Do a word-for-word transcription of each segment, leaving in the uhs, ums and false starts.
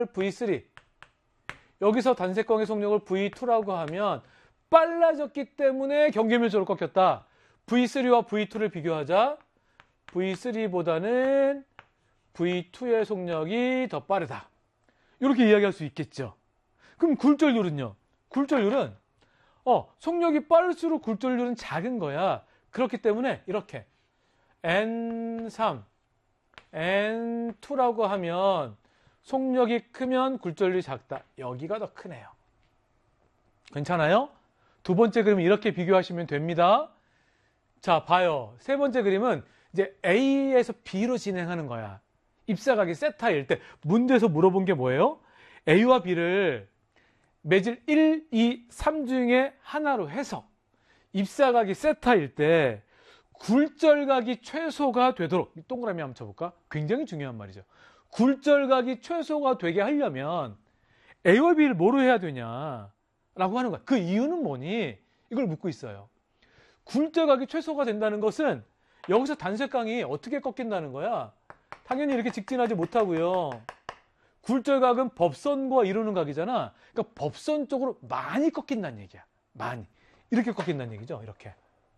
브이 쓰리. 여기서 단색광의 속력을 브이 투라고 하면 빨라졌기 때문에 경계밀도로 꺾였다. 브이 쓰리와 브이 투를 비교하자. 브이 쓰리보다는 브이 투의 속력이 더 빠르다. 이렇게 이야기할 수 있겠죠. 그럼 굴절률은요? 굴절률은 어, 속력이 빠를수록 굴절률은 작은 거야. 그렇기 때문에 이렇게 엔 삼, 엔 투라고 하면 속력이 크면 굴절률이 작다. 여기가 더 크네요. 괜찮아요? 두 번째 그림 이렇게 비교하시면 됩니다. 자, 봐요. 세 번째 그림은 이제 A에서 B로 진행하는 거야. 입사각이 세타일 때 문제에서 물어본 게 뭐예요? A와 B를 매질 일, 이, 삼 중에 하나로 해서 입사각이 세타일 때 굴절각이 최소가 되도록, 동그라미 한번 쳐볼까? 굉장히 중요한 말이죠. 굴절각이 최소가 되게 하려면 A와 B를 뭐로 해야 되냐 라고 하는 거야. 그 이유는 뭐니? 이걸 묻고 있어요. 굴절각이 최소가 된다는 것은 여기서 단색광이 어떻게 꺾인다는 거야? 당연히 이렇게 직진하지 못하고요. 굴절각은 법선과 이루는 각이잖아. 그러니까 법선 쪽으로 많이 꺾인다는 얘기야. 많이. 이렇게 꺾인다는 얘기죠. 이렇게.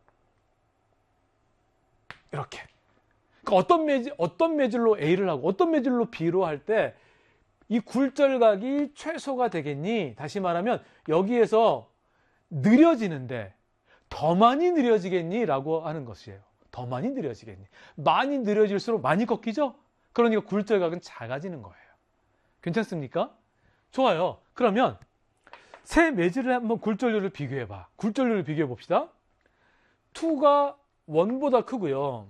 이렇게. 그러니까 어떤 매질, 어떤 매질로 A를 하고 어떤 매질로 B로 할 때 이 굴절각이 최소가 되겠니? 다시 말하면 여기에서 느려지는데 더 많이 느려지겠니? 라고 하는 것이에요. 더 많이 느려지겠니? 많이 느려질수록 많이 꺾이죠? 그러니까 굴절각은 작아지는 거예요. 괜찮습니까? 좋아요. 그러면 세 매질을 한번 굴절률을 비교해봐. 굴절률을 비교해 봅시다. 이가 일보다 크고요.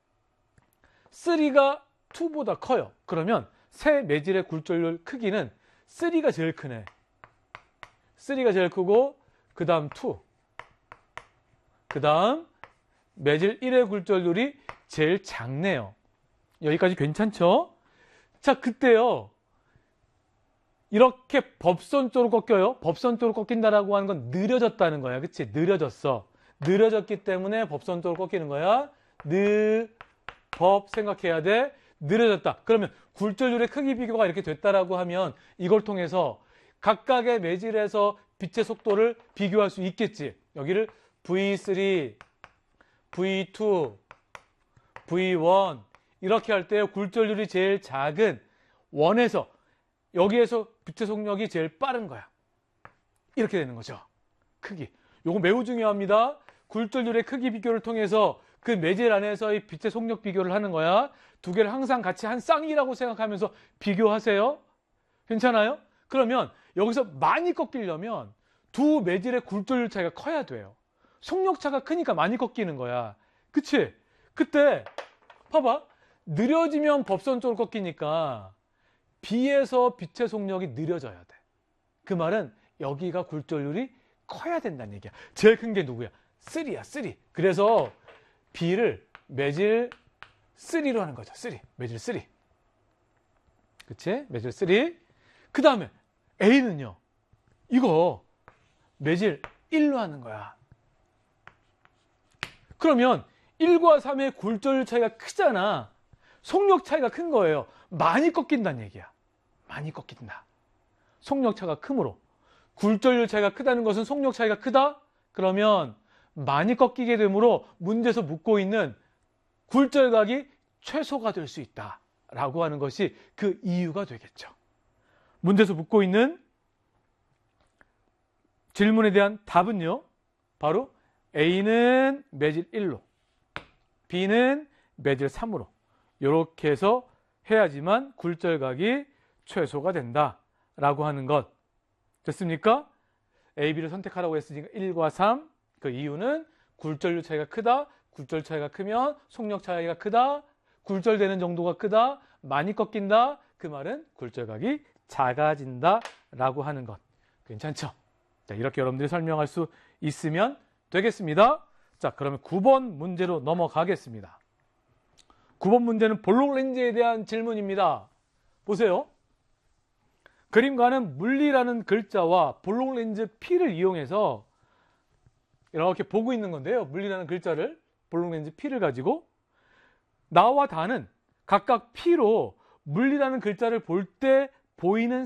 삼가 이보다 커요. 그러면 세 매질의 굴절률 크기는 삼가 제일 크네. 삼가 제일 크고 그 다음 이. 그 다음 매질 일의 굴절률이 제일 작네요. 여기까지 괜찮죠? 자, 그때요. 이렇게 법선 쪽으로 꺾여요. 법선 쪽으로 꺾인다라고 하는 건 느려졌다는 거야. 그치? 느려졌어. 느려졌기 때문에 법선 쪽으로 꺾이는 거야. 느, 법 생각해야 돼. 느려졌다. 그러면 굴절률의 크기 비교가 이렇게 됐다라고 하면 이걸 통해서 각각의 매질에서 빛의 속도를 비교할 수 있겠지. 여기를 브이 쓰리, 브이 투, 브이 원 이렇게 할 때 굴절률이 제일 작은 원에서 여기에서 빛의 속력이 제일 빠른 거야. 이렇게 되는 거죠. 크기. 요거 매우 중요합니다. 굴절률의 크기 비교를 통해서 그 매질 안에서의 빛의 속력 비교를 하는 거야. 두 개를 항상 같이 한 쌍이라고 생각하면서 비교하세요. 괜찮아요? 그러면 여기서 많이 꺾이려면 두 매질의 굴절률 차이가 커야 돼요. 속력 차가 크니까 많이 꺾이는 거야. 그치? 그때 봐봐. 느려지면 법선 쪽으로 꺾이니까 B에서 빛의 속력이 느려져야 돼. 그 말은 여기가 굴절률이 커야 된다는 얘기야. 제일 큰 게 누구야? 삼이야, 삼. 그래서 B를 매질 삼로 하는 거죠. 삼. 매질 삼. 그치? 매질 삼. 그 다음에 A는요. 이거 매질 일로 하는 거야. 그러면 일과 삼의 굴절률 차이가 크잖아. 속력 차이가 큰 거예요. 많이 꺾인다는 얘기야. 많이 꺾인다. 속력 차가 크므로. 굴절률 차이가 크다는 것은 속력 차이가 크다? 그러면 많이 꺾이게 되므로 문제에서 묻고 있는 굴절각이 최소가 될 수 있다. 라고 하는 것이 그 이유가 되겠죠. 문제에서 묻고 있는 질문에 대한 답은요. 바로 A는 매질 일로, B는 매질 삼으로 이렇게 해서 해야지만 굴절각이 최소가 된다라고 하는 것. 됐습니까? A, B를 선택하라고 했으니까 일과 삼. 그 이유는 굴절률 차이가 크다. 굴절 차이가 크면 속력 차이가 크다. 굴절되는 정도가 크다. 많이 꺾인다. 그 말은 굴절각이 작아진다라고 하는 것. 괜찮죠? 자, 이렇게 여러분들이 설명할 수 있으면 되겠습니다. 자, 그러면 구 번 문제로 넘어가겠습니다. 구 번 문제는 볼록 렌즈에 대한 질문입니다. 보세요. 그림과는 물리라는 글자와 볼록 렌즈 P를 이용해서 이렇게 보고 있는 건데요. 물리라는 글자를, 볼록 렌즈 P를 가지고 나와 다는 각각 P로 물리라는 글자를 볼 때 보이는